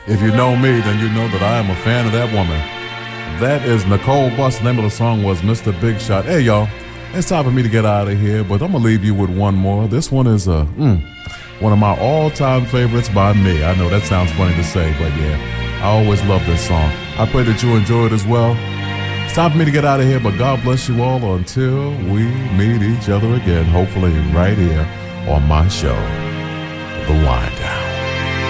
If you know me, then you know that I am a fan of that woman. That is Nicole Bus. The name of the song was Mr. Big Shot. Hey, y'all, it's time for me to get out of here, but I'm going to leave you with one more. This one is one of my all-time favorites by me. I know that sounds funny to say, but yeah, I always love this song. I pray that you enjoy it as well. It's time for me to get out of here, but God bless you all until we meet each other again, hopefully right here on my show, The Wind Down.